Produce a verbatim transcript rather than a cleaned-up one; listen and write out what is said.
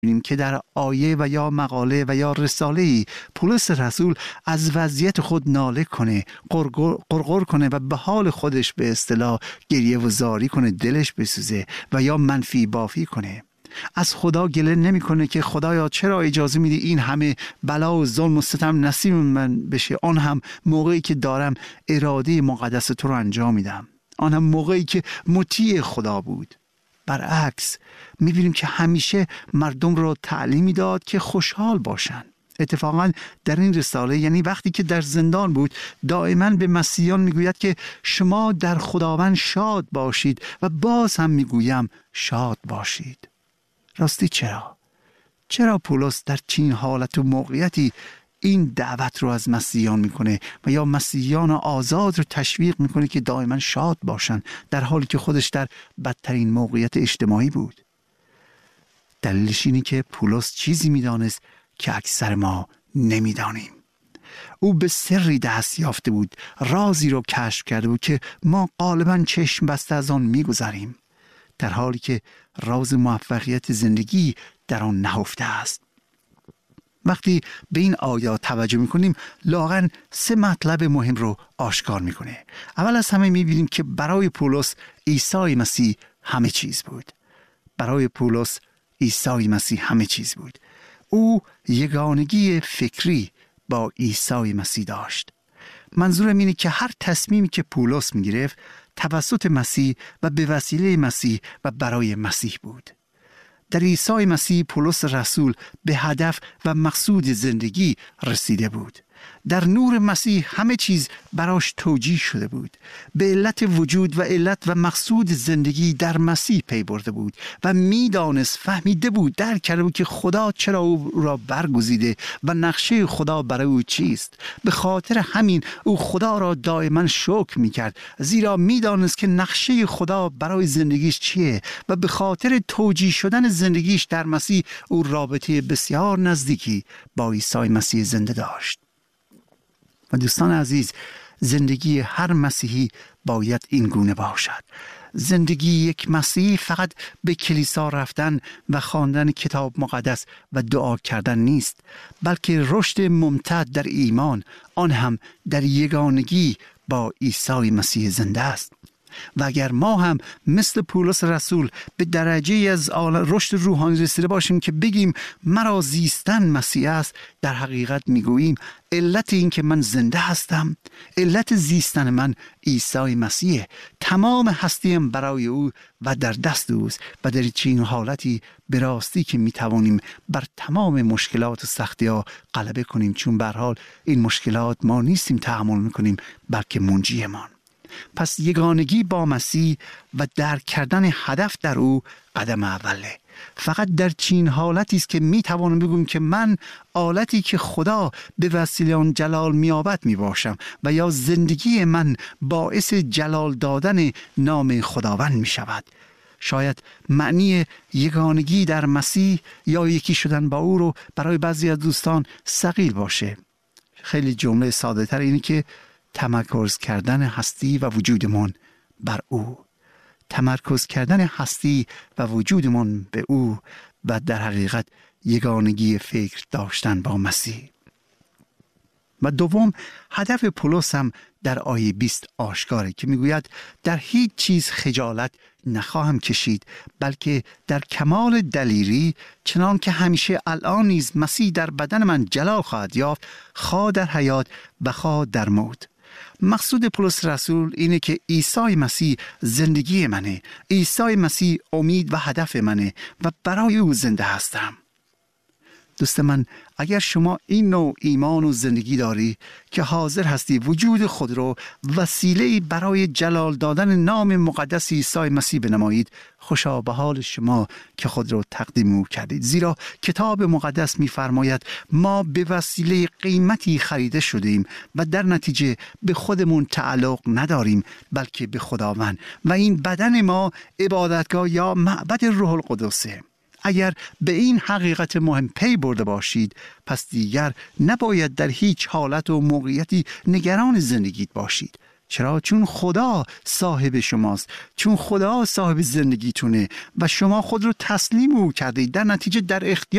بینیم که در آیه و یا مقاله و یا رساله‌ای پولس رسول از وضعیت خود ناله کنه، قرقر کنه و به حال خودش به اصطلاح گریه و زاری کنه، دلش بسوزه و یا منفی بافی کنه. از خدا گله نمیکنه که خدایا چرا اجازه میدی این همه بلا و ظلم و ستم نصیب من بشه، آن هم موقعی که دارم اراده مقدس تو رو انجام میدم، آن هم موقعی که مطیع خدا بود. برعکس میبینیم که همیشه مردم رو تعلیمی داد که خوشحال باشن. اتفاقا در این رساله، یعنی وقتی که در زندان بود، دائما به مسیحیان میگوید که شما در خداوند شاد باشید و باز هم میگویم شاد باشید. راستی چرا؟ چرا پولس در چنین حالت و موقعیتی این دعوت رو از مسیحیان میکنه و یا مسیحیان آزاد رو تشویق میکنه که دائما شاد باشن، در حالی که خودش در بدترین موقعیت اجتماعی بود؟ دلیلش اینه که پولس چیزی میدانست که اکثر ما نمیدانیم. او به سری دست یافته بود، رازی رو کشف کرده بود که ما غالبا چشم بسته از آن میگذریم، در حالی که راز موفقیت زندگی در آن نهفته است. وقتی به این آیات توجه میکنیم، لااقل سه مطلب مهم رو آشکار میکنه. اول از همه میبینیم که برای پولس عیسی مسیح همه چیز بود. برای پولس عیسی مسیح همه چیز بود. او یگانگی فکری با عیسی مسیح داشت. منظورم اینه که هر تصمیمی که پولس میگرفت توسط مسیح و به وسیله مسیح و برای مسیح بود. در عیسی مسیح پولس رسول به هدف و مقصود زندگی رسیده بود. در نور مسیح همه چیز براش توجیه شده بود. به علت وجود و علت و مقصود زندگی در مسیح پی برده بود و میدانست، فهمیده بود، درک کرده بود که خدا چرا او را برگزیده و نقشه خدا برای او چیست. به خاطر همین او خدا را دائما شکر میکرد، زیرا میدانست که نقشه خدا برای زندگیش چیه و به خاطر توجیه شدن زندگیش در مسیح او رابطه بسیار نزدیکی با عیسی مسیح زنده داشت. و دوستان عزیز، زندگی هر مسیحی باید این گونه باشد. زندگی یک مسیحی فقط به کلیسا رفتن و خواندن کتاب مقدس و دعا کردن نیست، بلکه رشد ممتد در ایمان، آن هم در یگانگی با عیسی مسیح زنده است. و اگر ما هم مثل پولس رسول به درجه از رشد روحانی رسیده باشیم که بگیم مرا زیستن مسیح است، در حقیقت میگوییم علت این که من زنده هستم، علت زیستن من عیسی مسیح، تمام هستیم برای او و در دست اوست. و در چنین حالتی به راستی که میتوانیم بر تمام مشکلات و سختی ها غلبه کنیم، چون به هر حال این مشکلات ما نیستیم تحمل میکنیم، بلکه منجیمان. پس یگانگی با مسیح و درک کردن هدف در او قدم اوله. فقط در چین حالتی است که می توانم بگویم که من آلتی که خدا به وسیله آن جلال می‌یابد میباشم و یا زندگی من باعث جلال دادن نام خداوند می شود. شاید معنی یگانگی در مسیح یا یکی شدن با او رو برای بعضی از دوستان ثقیل باشه. خیلی جمله ساده تر اینه که تمرکز کردن هستی و وجودمون بر او، تمرکز کردن هستی و وجودمون به او و در حقیقت یگانگی فکر داشتن با مسیح. و دوم، هدف پولس هم در آیه بیست آشکاره که میگوید در هیچ چیز خجالت نخواهم کشید، بلکه در کمال دلیری چنان که همیشه الان نیز مسیح در بدن من جلال خواهد یافت، خواه در حیات و خواه در موت. مقصود پولس رسول اینه که عیسی مسیح زندگی منه، عیسی مسیح امید و هدف منه و برای او زنده هستم. دوست من، اگر شما این نوع ایمان و زندگی داری که حاضر هستی وجود خود رو وسیله‌ای برای جلال دادن نام مقدس عیسی مسیح بنمایید، خوشا به حال شما که خود رو تقدیم او کردید، زیرا کتاب مقدس می‌فرماید ما به وسیله قیمتی خریده شدیم و در نتیجه به خودمون تعلق نداریم، بلکه به خداوند، و این بدن ما عبادتگاه یا معبد روح القدسه. اگر به این حقیقت مهم پی برده باشید، پس دیگر نباید در هیچ حالت و موقعیتی نگران زندگیت باشید. چرا؟ چون خدا صاحب شماست، چون خدا صاحب زندگیتونه و شما خود رو تسلیم او کردید، در نتیجه در اختیار